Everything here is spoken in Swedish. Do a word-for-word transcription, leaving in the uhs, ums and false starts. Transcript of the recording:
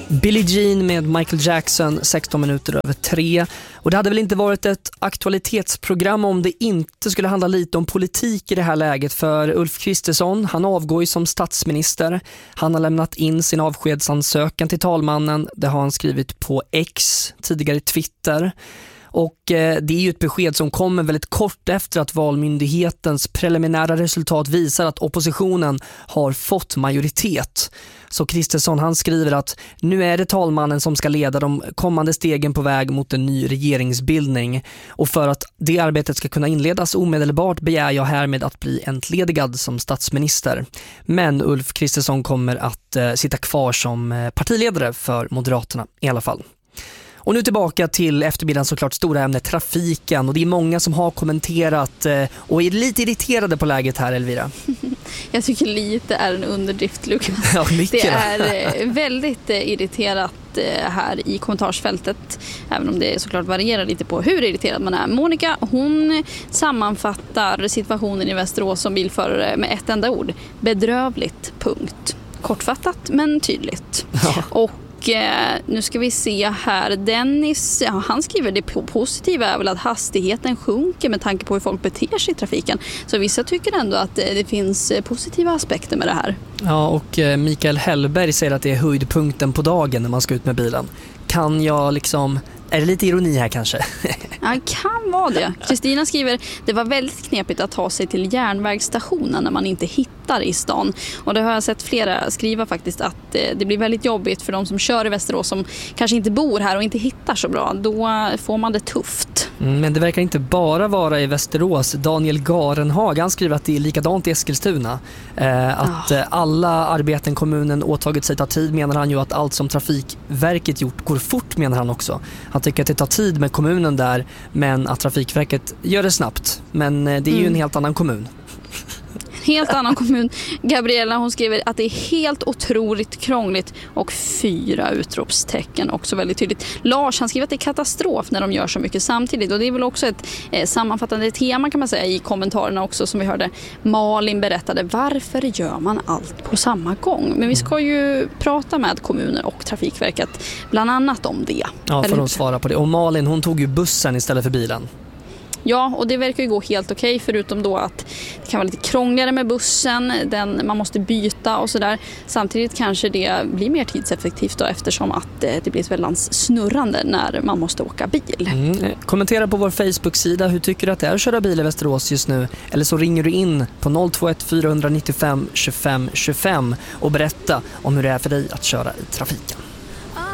Billie Jean med Michael Jackson, sexton minuter över tre. Och det hade väl inte varit ett aktualitetsprogram om det inte skulle handla lite om politik i det här läget, för Ulf Kristersson, han avgår ju som statsminister. Han har lämnat in sin avskedsansökan till talmannen. Det har han skrivit på X, tidigare Twitter. Och eh, det är ju ett besked som kommer väldigt kort efter att Valmyndighetens preliminära resultat visar att oppositionen har fått majoritet. Så Kristersson, han skriver att nu är det talmannen som ska leda de kommande stegen på väg mot en ny regeringsbildning. Och för att det arbetet ska kunna inledas omedelbart begär jag härmed att bli entledigad som statsminister. Men Ulf Kristersson kommer att eh, sitta kvar som eh, partiledare för Moderaterna i alla fall. Och nu tillbaka till eftermiddagen såklart stora ämne trafiken, och det är många som har kommenterat och är lite irriterade på läget här, Elvira. Jag tycker lite är en underdrift, Lukas. Ja, mycket. Det är väldigt irriterat här i kommentarsfältet, även om det såklart varierar lite på hur irriterad man är. Monica, hon sammanfattar situationen i Västerås som bilförare med ett enda ord: bedrövligt, punkt. Kortfattat men tydligt. Ja. Och nu ska vi se här. Dennis, ja, han skriver det positiva är väl att hastigheten sjunker med tanke på hur folk beter sig i trafiken. Så vissa tycker ändå att det finns positiva aspekter med det här. Ja, och Mikael Hellberg säger att det är höjdpunkten på dagen när man ska ut med bilen. Kan jag liksom... Är det lite ironi här kanske? Ja, kan vara det. Kristina skriver, det var väldigt knepigt att ta sig till järnvägsstationen när man inte hittar i stan. Och det har jag sett flera skriva faktiskt, att det blir väldigt jobbigt för de som kör i Västerås som kanske inte bor här och inte hittar så bra. Då får man det tufft. Mm, men det verkar inte bara vara i Västerås. Daniel Garenhag, han skriver att det är likadant i Eskilstuna. Eh, att oh. alla arbeten kommunen åtagit sig tar tid, menar han ju. Att allt som Trafikverket gjort går fort, menar han också. Han tycker att det tar tid med kommunen där, men att Trafikverket gör det snabbt. Men det är ju mm. en helt annan kommun. Helt annan kommun. Gabriella, hon skriver att det är helt otroligt krångligt och fyra utropstecken också väldigt tydligt. Lars, han skriver att det är katastrof när de gör så mycket samtidigt, och det är väl också ett eh, sammanfattande tema kan man säga i kommentarerna också, som vi hörde. Malin berättade, varför gör man allt på samma gång? Men vi ska ju prata med kommuner och Trafikverket bland annat om det. Ja, för att svara på det. Och Malin, hon tog ju bussen istället för bilen. Ja, och det verkar ju gå helt okej, förutom då att det kan vara lite krångligare med bussen, den, man måste byta och sådär. Samtidigt kanske det blir mer tidseffektivt då, eftersom att det blir ett väldigt snurrande när man måste åka bil. Mm. Kommentera på vår Facebook-sida, hur tycker du att det är att köra bil i Västerås just nu? Eller så ringer du in på noll två ett fyra nio fem tjugofem tjugofem och berätta om hur det är för dig att köra i trafiken.